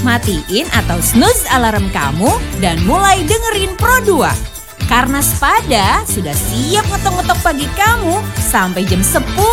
matiin atau snooze alarm kamu dan mulai dengerin Pro 2. Karena Sepada sudah siap ngetok-ngetok pagi kamu sampai jam 10.